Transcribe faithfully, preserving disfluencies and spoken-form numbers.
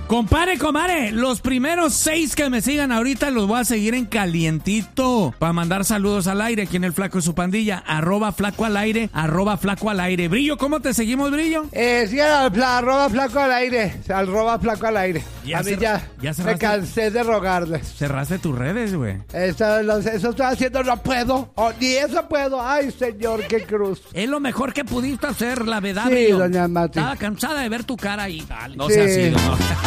Compare, comare, los primeros seis que me sigan ahorita los voy a seguir en calientito para mandar saludos al aire aquí en el Flaco y su pandilla, arroba flaco al aire, arroba flaco al aire. Brillo, ¿cómo te seguimos, Brillo? Eh, sí, al, arroba flaco al aire, arroba flaco al aire. Ya a mí cer- ya, ya me cerraste- cansé de rogarles. Cerraste tus redes, güey. Eso, lo- eso estoy haciendo, no puedo, oh, ni eso puedo. Ay, señor, qué cruz. Es lo mejor que pudiste hacer, la verdad, Sí, Brillo. doña Mati. Estaba cansada de ver tu cara ahí. Dale, no Sí. seas así, no.